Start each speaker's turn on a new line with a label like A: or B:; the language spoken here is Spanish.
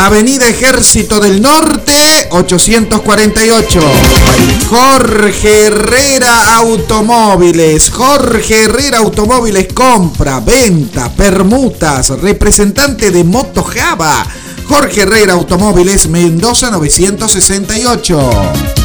A: Avenida Ejército del Norte, 848. Jorge Herrera Automóviles. Jorge Herrera Automóviles, compra, venta, permutas, representante de Motojava. Jorge Herrera Automóviles, Mendoza 968.